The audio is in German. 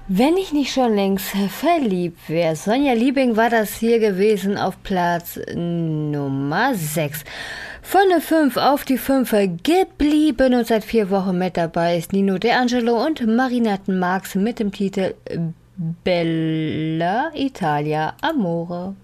Wenn ich nicht schon längst verliebt wäre. Sonja Liebing war das hier gewesen auf Platz Nummer 6. Von der 5 auf die 5 geblieben und seit 4 Wochen mit dabei ist Nino D'Angelo und Marinette Marx mit dem Titel Bella Italia Amore.